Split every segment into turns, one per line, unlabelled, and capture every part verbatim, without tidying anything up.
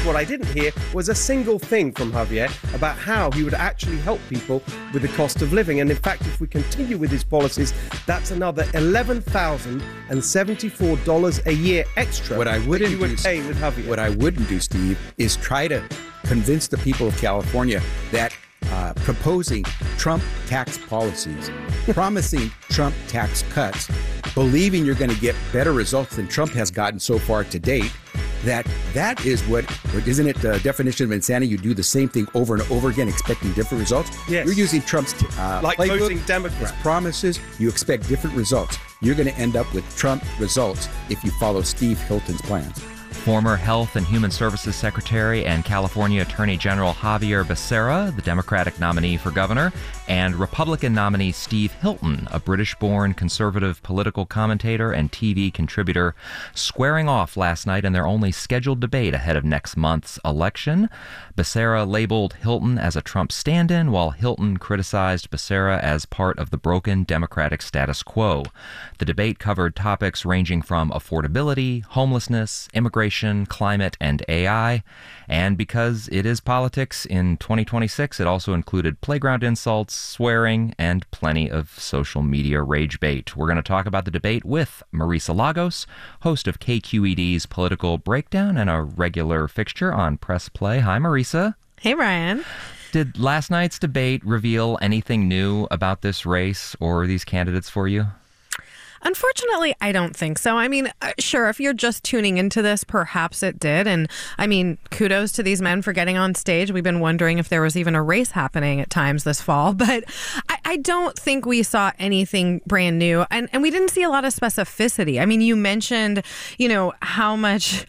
What I didn't hear was a single thing from Javier about how he would actually help people with the cost of living. And in fact, if we continue with his policies, that's another eleven thousand seventy-four dollars a year extra
what I wouldn't
that you would
do,
pay with Javier.
What I wouldn't do, Steve, is try to convince the people of California that uh, proposing Trump tax policies, promising Trump tax cuts, believing you're going to get better results than Trump has gotten so far to date, that that is what, isn't it the definition of insanity? You do the same thing over and over again, expecting different results.
Yes.
You're using Trump's uh,
like
playbook,
voting Democrat.
his promises. You expect different results. You're going to end up with Trump results if you follow Steve Hilton's plans.
Former Health and Human Services Secretary and California Attorney General Javier Becerra, the Democratic nominee for governor, and Republican nominee Steve Hilton, a British-born conservative political commentator and T V contributor, squaring off last night in their only scheduled debate ahead of next month's election. Becerra labeled Hilton as a Trump stand-in, while Hilton criticized Becerra as part of the broken Democratic status quo. The debate covered topics ranging from affordability, homelessness, immigration, climate, and A I. And because it is politics in twenty twenty-six, it also included playground insults, swearing, and plenty of social media rage bait. We're going to talk about the debate with Marisa Lagos, host of K Q E D's Political Breakdown and a regular fixture on Press Play. Hi, Marisa.
Hey, Ryan.
Did last night's debate reveal anything new about this race or these candidates for you?
Unfortunately, I don't think so. I mean, uh, sure, if you're just tuning into this, perhaps it did. And I mean, kudos to these men for getting on stage. We've been wondering if there was even a race happening at times this fall. But I, I don't think we saw anything brand new. And, and we didn't see a lot of specificity. I mean, you mentioned, you know, how much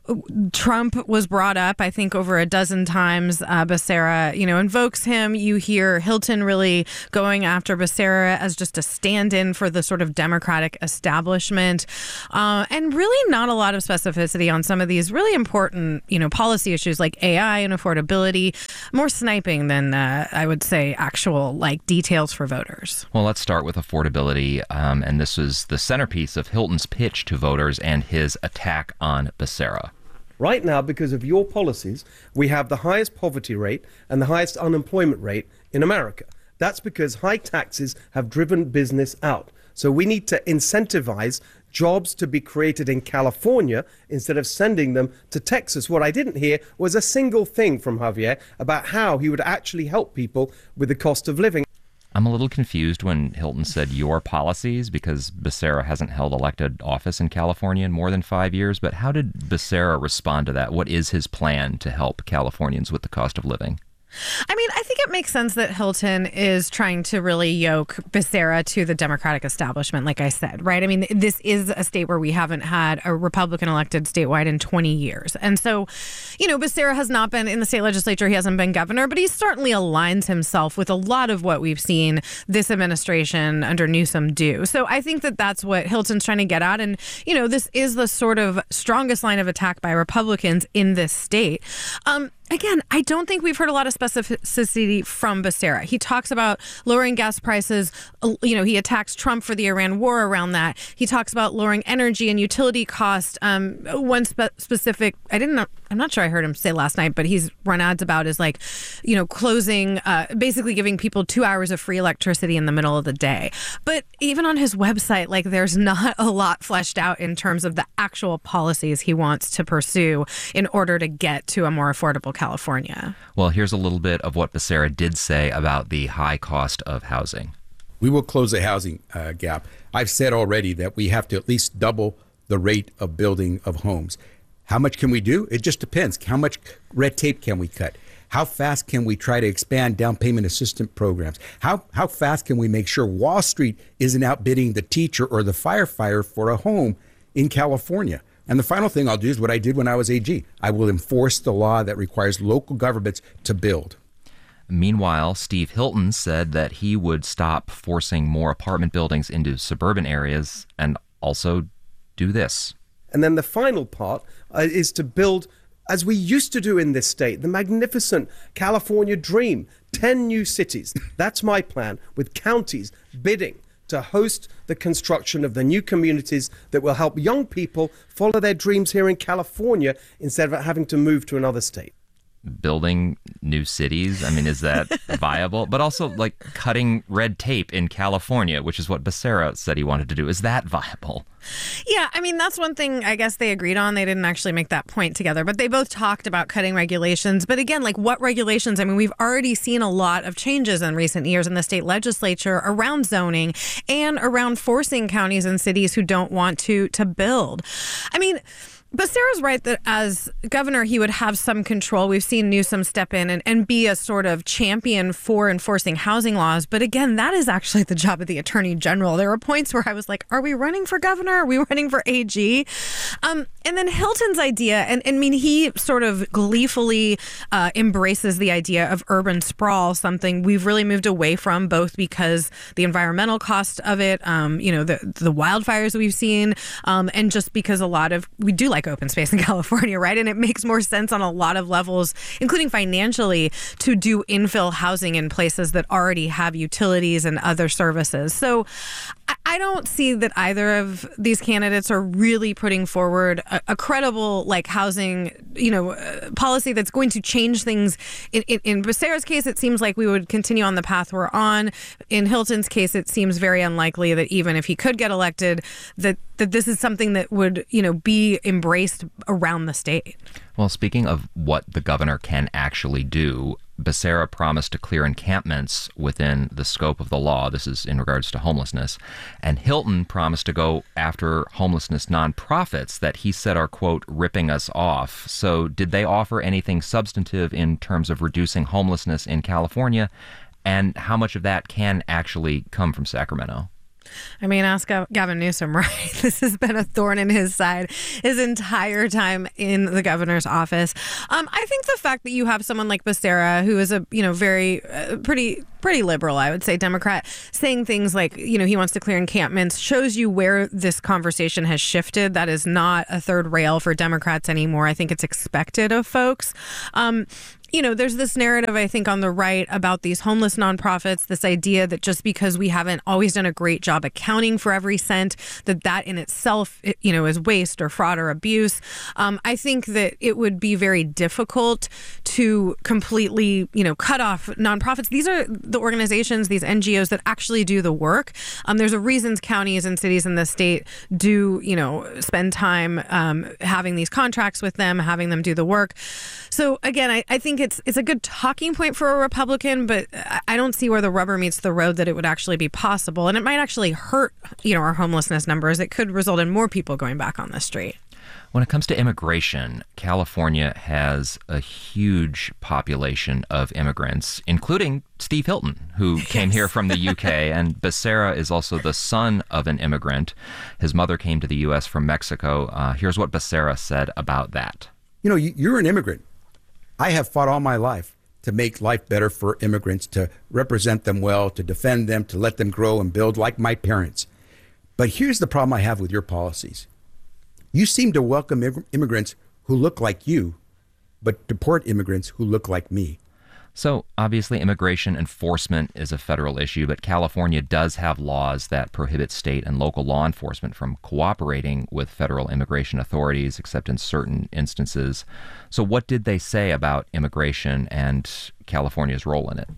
Trump was brought up, I think, over a dozen times. Uh, Becerra, you know, invokes him. You hear Hilton really going after Becerra as just a stand-in for the sort of Democratic establishment. Uh, and really not a lot of specificity on some of these really important, you know, policy issues like A I and affordability. More sniping than, uh, I would say, actual, like, details for voters.
Well, let's start with affordability. Um, and this was the centerpiece of Hilton's pitch to voters and his attack on Becerra.
Right now, because of your policies, we have the highest poverty rate and the highest unemployment rate in America. That's because high taxes have driven business out. So we need to incentivize jobs to be created in California instead of sending them to Texas. What I didn't hear was a single thing from Javier about how he would actually help people with the cost of living.
I'm a little confused when Hilton said your policies, because Becerra hasn't held elected office in California in more than five years. But how did Becerra respond to that? What is his plan to help Californians with the cost of living?
I mean, I think it makes sense that Hilton is trying to really yoke Becerra to the Democratic establishment, like I said, right? I mean, this is a state where we haven't had a Republican elected statewide in twenty years. And so, you know, Becerra has not been in the state legislature. He hasn't been governor, but he certainly aligns himself with a lot of what we've seen this administration under Newsom do. So I think that that's what Hilton's trying to get at. And, you know, this is the sort of strongest line of attack by Republicans in this state. Um, Again, I don't think we've heard a lot of specificity from Becerra. He talks about lowering gas prices. You know, he attacks Trump for the Iran war around that. He talks about lowering energy and utility costs. Um, one spe- specific, I didn't know, I'm not sure I heard him say last night, but he's run ads about is like, you know, closing, uh, basically giving people two hours of free electricity in the middle of the day. But even on his website, like there's not a lot fleshed out in terms of the actual policies he wants to pursue in order to get to a more affordable California.
Well, here's a little bit of what Becerra did say about the high cost of housing.
We will close the housing uh, gap. I've said already that we have to at least double the rate of building of homes. How much can we do? It just depends. How much red tape can we cut? How fast can we try to expand down payment assistance programs? How how fast can we make sure Wall Street isn't outbidding the teacher or the firefighter for a home in California? And the final thing I'll do is what I did when I was A G. I will enforce the law that requires local governments to build.
Meanwhile, Steve Hilton said that he would stop forcing more apartment buildings into suburban areas and also do this.
And then the final part uh, is to build, as we used to do in this state, the magnificent California dream, ten new cities. That's my plan, with counties bidding to host the construction of the new communities that will help young people follow their dreams here in California instead of having to move to another state.
Building new cities, I mean, is that viable? But also, like, cutting red tape in California, which is what Becerra said he wanted to do. Is that viable?
Yeah, I mean, that's one thing I guess they agreed on. They didn't actually make that point together, but they both talked about cutting regulations. But again, like, what regulations? I mean, we've already seen a lot of changes in recent years in the state legislature around zoning and around forcing counties and cities who don't want to to build. I mean, Becerra's right that as governor, he would have some control. We've seen Newsom step in and, and be a sort of champion for enforcing housing laws. But again, that is actually the job of the attorney general. There were points where I was like, are we running for governor? Are we running for A G? Um, and then Hilton's idea, and, and I mean, he sort of gleefully uh, embraces the idea of urban sprawl, something we've really moved away from, both because the environmental cost of it, um, you know, the, the wildfires we've seen, um, and just because a lot of, we do like open space in California, right? And it makes more sense on a lot of levels, including financially, to do infill housing in places that already have utilities and other services. So I, I don't see that either of these candidates are really putting forward a, a credible, like, housing, you know, uh, policy that's going to change things. In, in, in Becerra's case, it seems like we would continue on the path we're on. In Hilton's case, it seems very unlikely that even if he could get elected, that that this is something that would, you know, be embraced around the state.
Well, speaking of what the governor can actually do, Becerra promised to clear encampments within the scope of the law. This is in regards to homelessness. And Hilton promised to go after homelessness nonprofits that he said are, quote, ripping us off. So did they offer anything substantive in terms of reducing homelessness in California? And how much of that can actually come from Sacramento?
I mean, ask Gavin Newsom, right? This has been a thorn in his side his entire time in the governor's office. Um, I think the fact that you have someone like Becerra, who is a, you know, very, uh, pretty, pretty liberal, I would say, Democrat, saying things like, you know, he wants to clear encampments, shows you where this conversation has shifted. That is not a third rail for Democrats anymore. I think it's expected of folks. Um, You know, there's this narrative, I think, on the right about these homeless nonprofits, this idea that just because we haven't always done a great job accounting for every cent, that that in itself, you know, is waste or fraud or abuse. Um, I think that it would be very difficult to completely, you know, cut off nonprofits. These are the organizations, these N G Os that actually do the work. Um, there's a reasons counties and cities in the state do, you know, spend time um, having these contracts with them, having them do the work. So again, I, I think it's it's a good talking point for a Republican, but I don't see where the rubber meets the road that it would actually be possible. And it might actually hurt, you know, our homelessness numbers. It could result in more people going back on the street.
When it comes to immigration, California has a huge population of immigrants, including Steve Hilton, who came yes. here from the U K. And Becerra is also the son of an immigrant. His mother came to the U S from Mexico. Uh, here's what Becerra said about that.
You know, you're an immigrant. I have fought all my life to make life better for immigrants, to represent them well, to defend them, to let them grow and build like my parents. But here's the problem I have with your policies. You seem to welcome immigrants who look like you, but deport immigrants who look like me.
So obviously immigration enforcement is a federal issue, but California does have laws that prohibit state and local law enforcement from cooperating with federal immigration authorities, except in certain instances. So what did they say about immigration and California's role in it?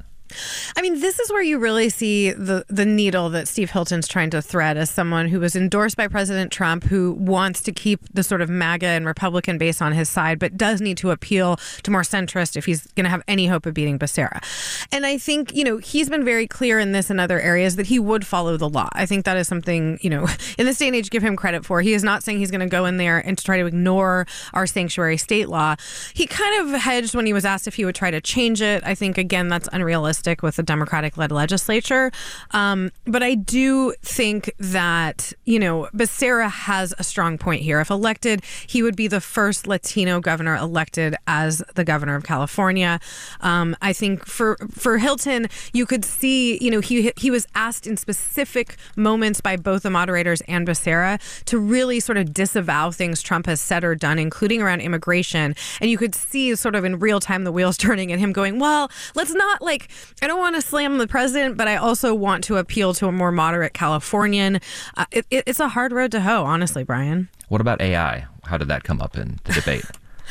I mean, this is where you really see the, the needle that Steve Hilton's trying to thread as someone who was endorsed by President Trump, who wants to keep the sort of MAGA and Republican base on his side, but does need to appeal to more centrist if he's going to have any hope of beating Becerra. And I think, you know, he's been very clear in this and other areas that he would follow the law. I think that is something, you know, in this day and age, give him credit for. He is not saying he's going to go in there and to try to ignore our sanctuary state law. He kind of hedged when he was asked if he would try to change it. I think, again, that's unrealistic with the Democratic-led legislature. Um, but I do think that, you know, Becerra has a strong point here. If elected, he would be the first Latino governor elected as the governor of California. Um, I think for for Hilton, you could see, you know, he he was asked in specific moments by both the moderators and Becerra to really sort of disavow things Trump has said or done, including around immigration. And you could see sort of in real time the wheels turning and him going, well, let's not like I don't want to slam the president, but I also want to appeal to a more moderate Californian. Uh, it, it, it's a hard road to hoe, honestly, Brian.
What about A I? How did that come up in the debate?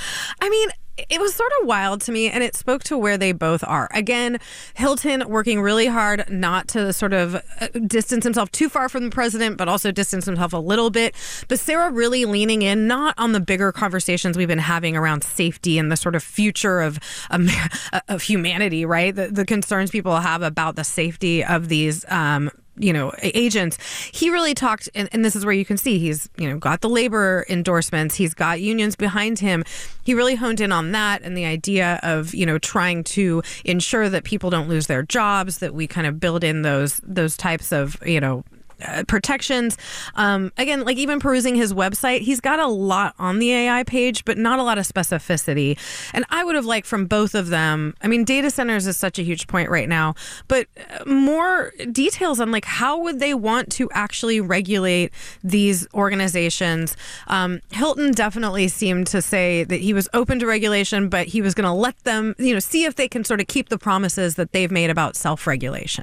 I mean, it was sort of wild to me, and it spoke to where they both are. Again, Hilton working really hard not to sort of distance himself too far from the president, but also distance himself a little bit. Becerra really leaning in, not on the bigger conversations we've been having around safety and the sort of future of um, of humanity, right? The, the concerns people have about the safety of these um you know, agents. He really talked, and, and this is where you can see he's, you know, got the labor endorsements. He's got unions behind him. He really honed in on that and the idea of, you know, trying to ensure that people don't lose their jobs, that we kind of build in those those types of, you know, Uh, protections. Um, again, like even perusing his website, he's got a lot on the A I page, but not a lot of specificity. And I would have liked from both of them, I mean, data centers is such a huge point right now, but more details on like how would they want to actually regulate these organizations. Um, Hilton definitely seemed to say that he was open to regulation, but he was going to let them, you know, see if they can sort of keep the promises that they've made about self-regulation.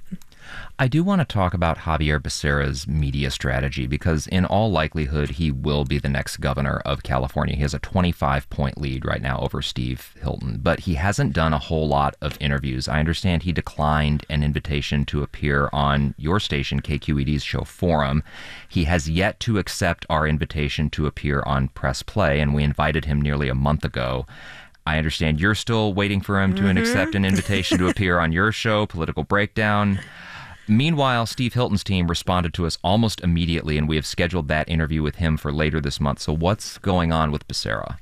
I do want to talk about Xavier Becerra's media strategy because in all likelihood, he will be the next governor of California. He has a twenty-five point lead right now over Steve Hilton, but he hasn't done a whole lot of interviews. I understand he declined an invitation to appear on your station, K Q E D's show Forum. He has yet to accept our invitation to appear on Press Play, and we invited him nearly a month ago. I understand you're still waiting for him mm-hmm. to accept an invitation to appear on your show, Political Breakdown. Meanwhile, Steve Hilton's team responded to us almost immediately, and we have scheduled that interview with him for later this month. So what's going on with Becerra?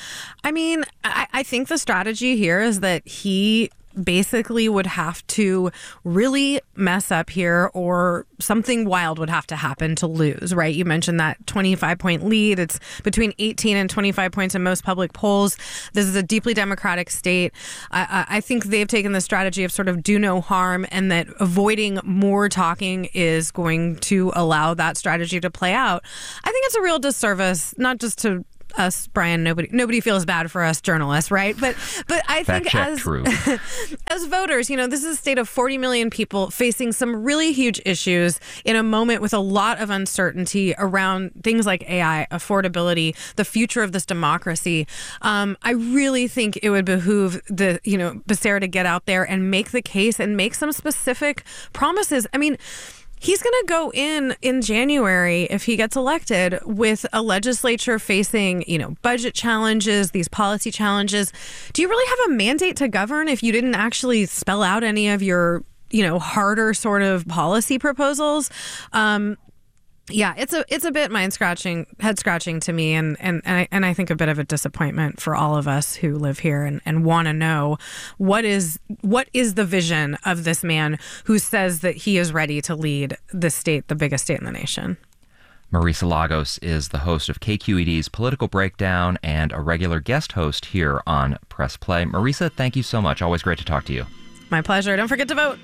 I mean, I, I think the strategy here is that he basically would have to really mess up here or something wild would have to happen to lose, right? You mentioned that twenty-five point lead. It's between eighteen and twenty-five points in most public polls. This is a deeply Democratic state. I, I think they've taken the strategy of sort of do no harm and that avoiding more talking is going to allow that strategy to play out. I think it's a real disservice, not just to us, Brian, nobody nobody feels bad for us journalists, right? But but I
Fact
think
check,
as
true.
as voters, you know, this is a state of forty million people facing some really huge issues in a moment with a lot of uncertainty around things like A I, affordability, the future of this democracy. Um, I really think it would behoove the, you know, Becerra to get out there and make the case and make some specific promises. I mean, he's going to go in in January, if he gets elected, with a legislature facing, you know, budget challenges, these policy challenges. Do you really have a mandate to govern if you didn't actually spell out any of your, you know, harder sort of policy proposals? Um, yeah, it's a it's a bit mind scratching, head scratching to me, and and and I, and I think a bit of a disappointment for all of us who live here and, and want to know what is what is the vision of this man who says that he is ready to lead the state, the biggest state in the nation.
Marisa Lagos is the host of K Q E D's Political Breakdown and a regular guest host here on Press Play. Marisa, thank you so much. Always great to talk to you.
My pleasure. Don't forget to vote.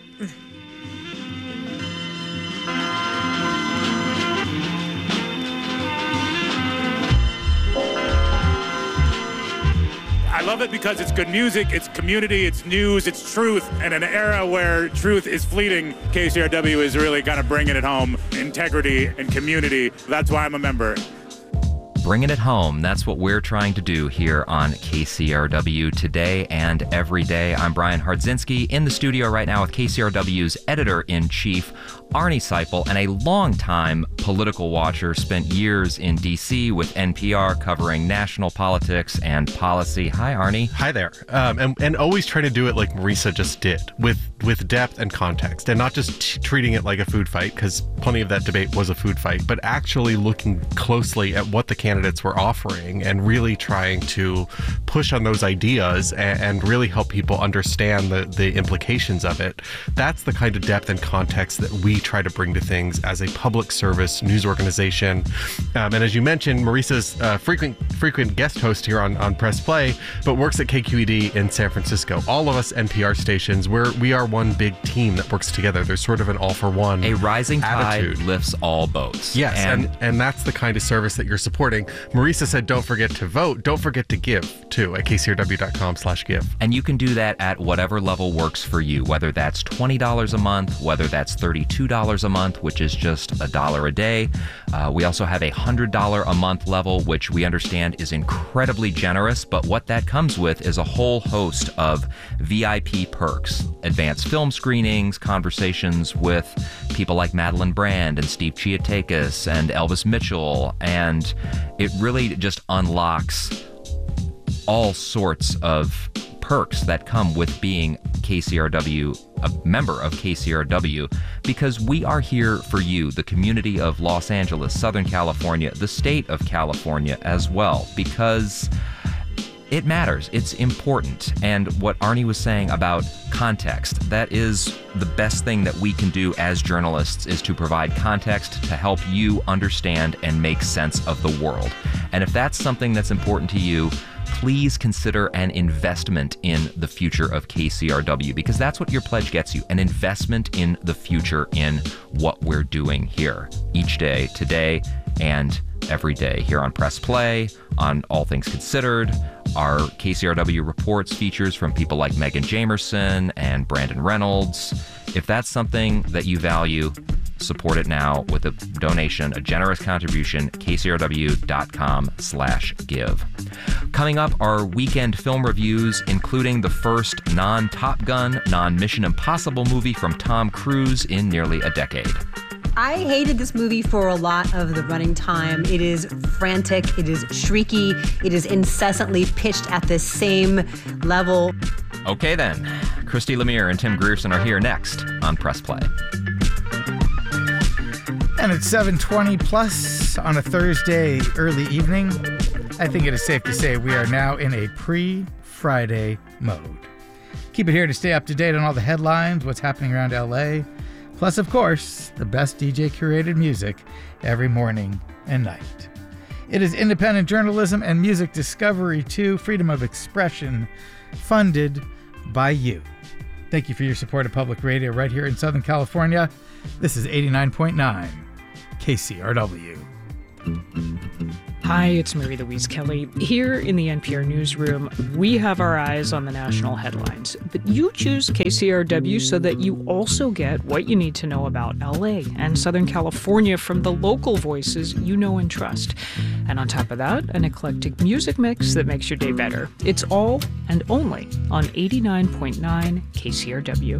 I love it because it's good music, it's community, it's news, it's truth. And in an era where truth is fleeting, K C R W is really kind of bringing it home. Integrity and community. That's why I'm a member.
Bringing it home. That's what we're trying to do here on K C R W today and every day. I'm Brian Hardzinski in the studio right now with K C R W's editor-in-chief, Arnie Seipel, and a longtime political watcher, spent years in D C with N P R covering national politics and policy. Hi, Arnie.
Hi there. Um, and, and always try to do it like Marisa just did, with, with depth and context, and not just t- treating it like a food fight, because plenty of that debate was a food fight, but actually looking closely at what the candidates were offering and really trying to push on those ideas and, and really help people understand the, the implications of it. That's the kind of depth and context that we try to bring to things as a public service news organization. Um, and as you mentioned, Marisa's uh, frequent frequent guest host here on, on Press Play, but works at K Q E D in San Francisco. All of us N P R stations, we're, we are one big team that works together. There's sort of an all for one
A rising
attitude.
tide lifts all boats.
Yes,
and,
and, and that's the kind of service that you're supporting. amazing. Marisa said, don't forget to vote. Don't forget to give, too, at kcrw.com slash give.
And you can do that at whatever level works for you, whether that's twenty dollars a month, whether that's thirty-two dollars a month, which is just a dollar a day. Uh, we also have a one hundred dollars a month level, which we understand is incredibly generous, but what that comes with is a whole host of V I P perks, advanced film screenings, conversations with people like Madeline Brand and Steve Chiotakis and Elvis Mitchell, and it really just unlocks all sorts of perks that come with being K C R W, a member of K C R W, because we are here for you, the community of Los Angeles, Southern California, the state of California as well, because it matters. It's important. And what Arnie was saying about context, that is the best thing that we can do as journalists, is to provide context to help you understand and make sense of the world. And if that's something that's important to you, please consider an investment in the future of K C R W, because that's what your pledge gets you, an investment in the future, in what we're doing here each day, today, and every day here on Press Play, on All Things Considered. Our K C R W reports features from people like Megan Jamerson and Brandon Reynolds. If that's something that you value, support it now with a donation, a generous contribution, kcrw.com slash give. Coming up are weekend film reviews, including the first non-Top Gun, non-Mission Impossible movie from Tom Cruise in nearly a decade.
I hated this movie for a lot of the running time. It is frantic, it is shrieky, it is incessantly pitched at the same level.
Okay then, Christy Lemire and Tim Grierson are here next on Press Play.
And it's seven twenty plus on a Thursday early evening. I think it is safe to say we are now in a pre-Friday mode. Keep it here to stay up to date on all the headlines, what's happening around L A, plus, of course, the best D J-curated music every morning and night. It is independent journalism and music discovery, too, freedom of expression, funded by you. Thank you for your support of public radio right here in Southern California. This is eighty-nine point nine K C R W.
Hi, it's Mary Louise Kelly. Here in the N P R newsroom, we have our eyes on the national headlines, but you choose K C R W so that you also get what you need to know about L A and Southern California from the local voices you know and trust. And on top of that, an eclectic music mix that makes your day better. It's all and only on eighty-nine point nine K C R W.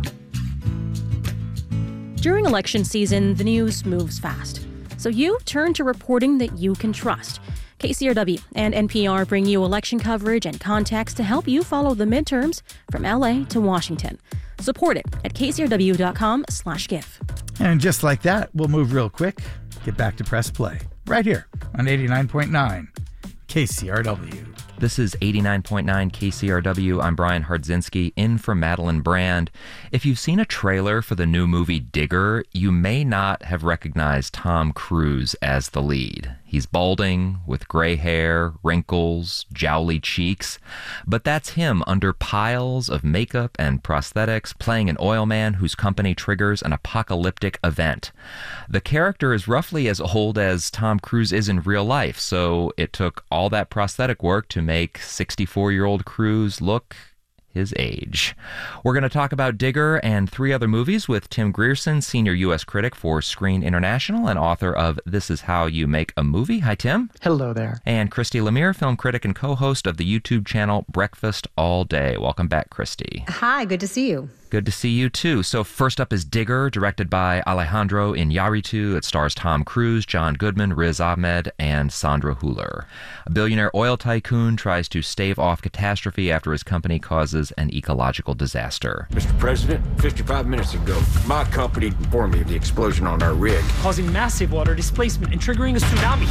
During election season, the news moves fast. So you turn to reporting that you can trust. K C R W and N P R bring you election coverage and context to help you follow the midterms from L A to Washington. Support it at kcrw.com slash give.
And just like that, we'll move real quick, get back to Press Play, right here on eighty-nine point nine K C R W.
This is eighty-nine point nine K C R W. I'm Brian Hardzinski, in for Madeline Brand. If you've seen a trailer for the new movie Digger, you may not have recognized Tom Cruise as the lead. He's balding, with gray hair, wrinkles, jowly cheeks, but that's him under piles of makeup and prosthetics, playing an oil man whose company triggers an apocalyptic event. The character is roughly as old as Tom Cruise is in real life, so it took all that prosthetic work to make sixty-four-year-old Cruise look his age. We're going to talk about Digger and three other movies with Tim Grierson, senior U S critic for Screen International and author of This Is How You Make a Movie. Hi, Tim.
Hello there.
And Christy Lemire, film critic and co-host of the YouTube channel Breakfast All Day. Welcome back, Christy.
Hi, good to see you.
Good to see you, too. So first up is Digger, directed by Alejandro Iñárritu. It stars Tom Cruise, John Goodman, Riz Ahmed, and Sandra Hüller. A billionaire oil tycoon tries to stave off catastrophe after his company causes an ecological disaster.
Mister President, fifty-five minutes ago, my company informed me of the explosion on our rig,
causing massive water displacement and triggering a tsunami.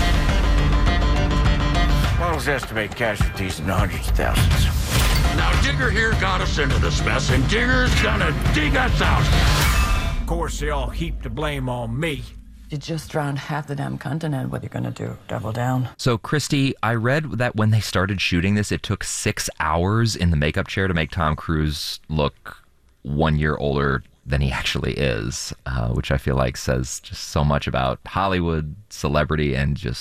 Models estimate casualties in the hundreds of thousands.
Now Digger here got us into this mess, and Digger's gonna dig us out.
Of course, they all heap the blame on me.
You just drowned half the damn continent. What are you gonna do? Double down?
So, Christy, I read that when they started shooting this, it took six hours in the makeup chair to make Tom Cruise look one year older than he actually is, uh, which I feel like says just so much about Hollywood, celebrity, and just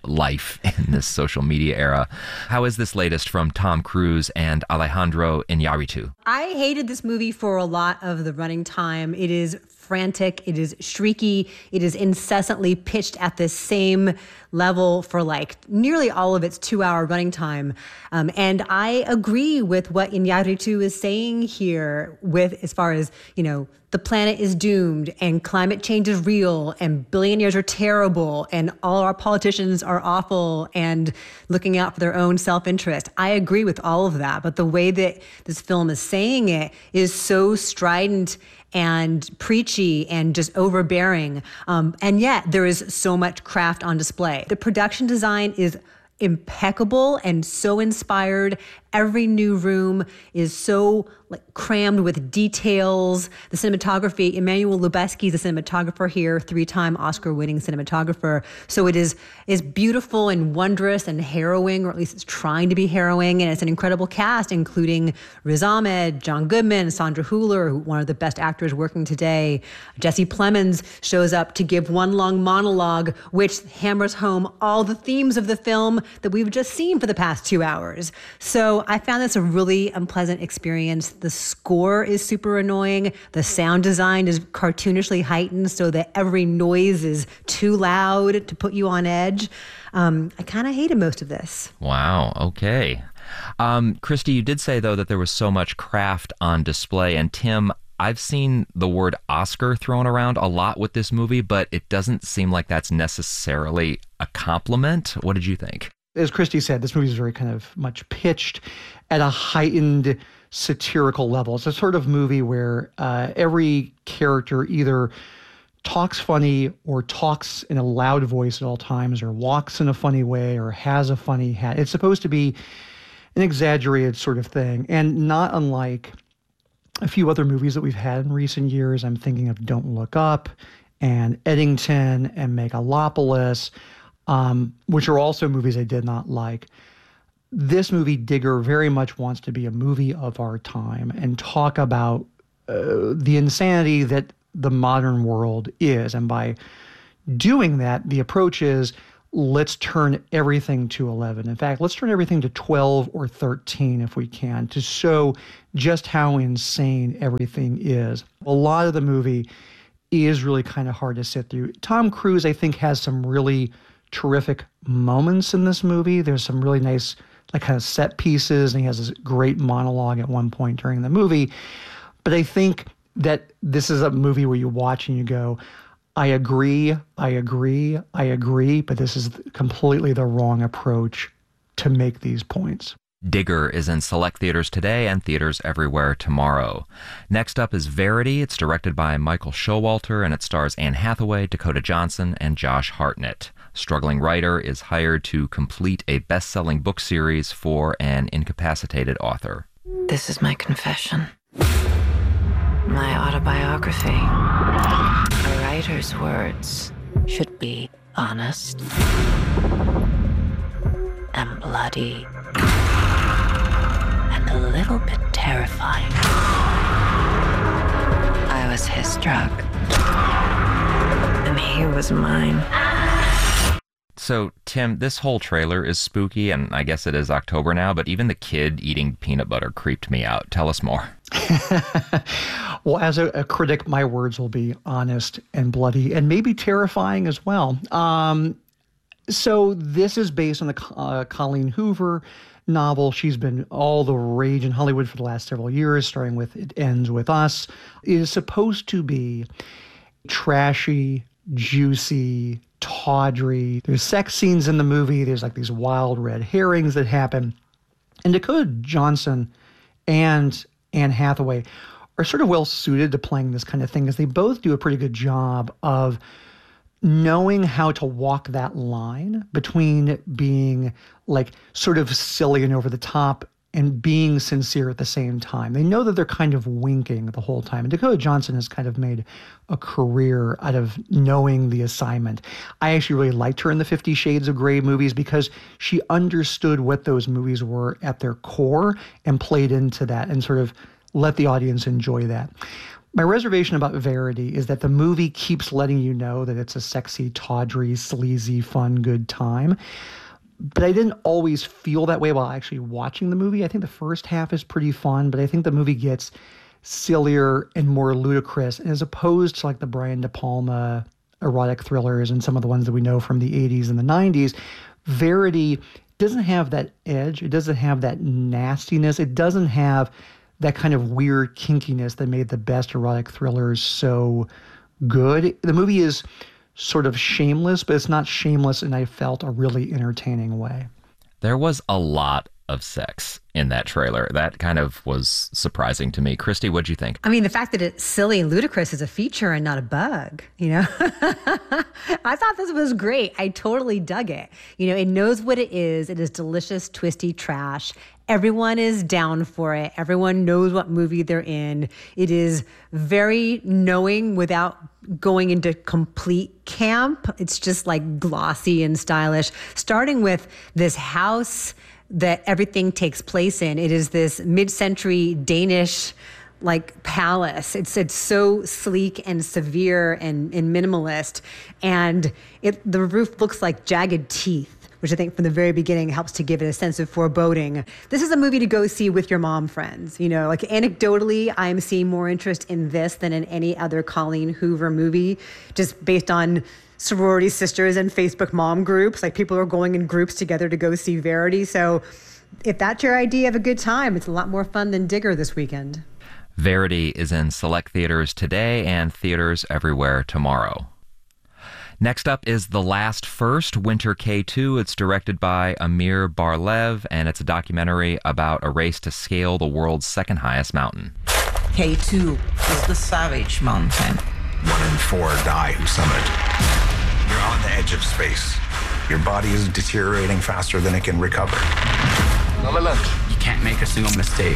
life in this social media era. How is this latest from Tom Cruise and Alejandro Iñárritu?
I hated this movie for a lot of the running time. It is frantic, it is shrieky, it is incessantly pitched at the same level for like nearly all of its two-hour running time. Um, and I agree with what Iñárritu is saying here with as far as, you know, the planet is doomed and climate change is real and billionaires are terrible and all our politicians are awful and looking out for their own self-interest. I agree with all of that, but the way that this film is saying it is so strident and preachy and just overbearing. Um, and yet there is so much craft on display. The production design is impeccable and so inspired. Every new room is so like crammed with details. The cinematography, Emmanuel Lubezki is the cinematographer here, three-time Oscar-winning cinematographer. So it is is beautiful and wondrous and harrowing, or at least it's trying to be harrowing. And it's an incredible cast, including Riz Ahmed, John Goodman, Sandra Hüller, who, one of the best actors working today. Jesse Plemons shows up to give one long monologue, which hammers home all the themes of the film that we've just seen for the past two hours. So I found this a really unpleasant experience. The score is super annoying. The sound design is cartoonishly heightened so that every noise is too loud to put you on edge. Um, I kind of hated most of this.
Wow. Okay. Um, Christy, you did say, though, that there was so much craft on display. And Tim, I've seen the word Oscar thrown around a lot with this movie, but it doesn't seem like that's necessarily a compliment. What did you think?
As Christy said, this movie is very kind of much pitched at a heightened satirical level. It's a sort of movie where uh, every character either talks funny or talks in a loud voice at all times or walks in a funny way or has a funny hat. It's supposed to be an exaggerated sort of thing, and not unlike a few other movies that we've had in recent years. I'm thinking of Don't Look Up and Eddington and Megalopolis, Um, which are also movies I did not like. This movie, Digger, very much wants to be a movie of our time and talk about uh, the insanity that the modern world is. And by doing that, the approach is, let's turn everything to eleven. In fact, let's turn everything to twelve or thirteen if we can, to show just how insane everything is. A lot of the movie is really kind of hard to sit through. Tom Cruise, I think, has some really terrific moments in this movie. There's some really nice, like, kind of set pieces, and he has this great monologue at one point during the movie. But I think that this is a movie where you watch and you go, I agree, I agree, I agree, but this is completely the wrong approach to make these points.
Digger is in select theaters today and theaters everywhere tomorrow. Next up is Verity. It's directed by Michael Showalter, and it stars Anne Hathaway, Dakota Johnson, and Josh Hartnett. Struggling writer is hired to complete a best-selling book series for an incapacitated author.
This is my confession. My autobiography. A writer's words should be honest and bloody and a little bit terrifying. I was his drug, and he was mine.
So, Tim, this whole trailer is spooky, and I guess it is October now, but even the kid eating peanut butter creeped me out. Tell us more.
Well, as a, a critic, my words will be honest and bloody and maybe terrifying as well. Um, so this is based on the uh, Colleen Hoover novel. She's been all the rage in Hollywood for the last several years, starting with It Ends With Us. It is supposed to be trashy, juicy, tawdry. There's sex scenes in the movie. There's like these wild red herrings that happen. And Dakota Johnson and Anne Hathaway are sort of well suited to playing this kind of thing, because they both do a pretty good job of knowing how to walk that line between being like sort of silly and over the top and being sincere at the same time. They know that they're kind of winking the whole time. And Dakota Johnson has kind of made a career out of knowing the assignment. I actually really liked her in the Fifty Shades of Grey movies because she understood what those movies were at their core and played into that and sort of let the audience enjoy that. My reservation about Verity is that the movie keeps letting you know that it's a sexy, tawdry, sleazy, fun, good time. But I didn't always feel that way while actually watching the movie. I think the first half is pretty fun, but I think the movie gets sillier and more ludicrous. And as opposed to like the Brian De Palma erotic thrillers and some of the ones that we know from the eighties and the nineties, Verity doesn't have that edge. It doesn't have that nastiness. It doesn't have that kind of weird kinkiness that made the best erotic thrillers so good. The movie is sort of shameless, but it's not shameless in, I felt, a really entertaining way.
There was a lot of sex in that trailer. That kind of was surprising to me. Christy, what'd you think?
I mean, the fact that it's silly and ludicrous is a feature and not a bug, you know? I thought this was great. I totally dug it. You know, it knows what it is. It is delicious, twisty trash. Everyone is down for it. Everyone knows what movie they're in. It is very knowing without going into complete camp. It's just like glossy and stylish, starting with this house that everything takes place in. It is this mid-century Danish like palace. It's it's so sleek and severe and, and minimalist. And it the roof looks like jagged teeth, which I think from the very beginning helps to give it a sense of foreboding. This is a movie to go see with your mom friends. You know, like anecdotally, I'm seeing more interest in this than in any other Colleen Hoover movie, just based on sorority sisters and Facebook mom groups. Like people are going in groups together to go see Verity. So if that's your idea of a good time, it's a lot more fun than Digger this weekend.
Verity is in select theaters today and theaters everywhere tomorrow. Next up is The Last First, Winter K two. It's directed by Amir Bar-Lev, and it's a documentary about a race to scale the world's second highest mountain.
K two is the savage mountain.
One in four die who summit. You're on the edge of space. Your body is deteriorating faster than it can recover.
You can't make a single mistake.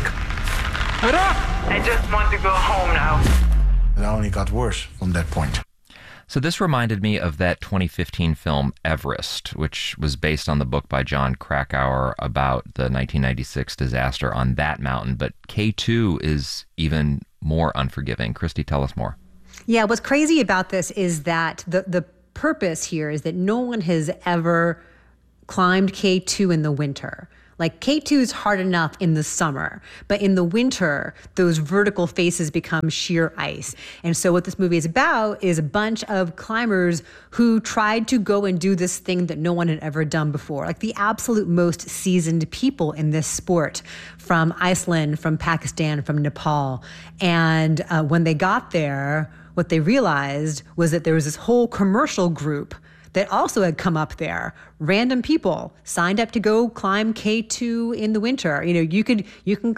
I just want to go home now.
It only got worse from that point.
So this reminded me of that twenty fifteen film Everest, which was based on the book by John Krakauer about the nineteen ninety-six disaster on that mountain. But K two is even more unforgiving. Christy, tell us more.
Yeah, what's crazy about this is that the, the purpose here is that no one has ever climbed K two in the winter. Like K two is hard enough in the summer, but in the winter, those vertical faces become sheer ice. And so what this movie is about is a bunch of climbers who tried to go and do this thing that no one had ever done before, like the absolute most seasoned people in this sport, from Iceland, from Pakistan, from Nepal. And uh, when they got there, what they realized was that there was this whole commercial group that also had come up there. Random people signed up to go climb K two in the winter. You know, you could you can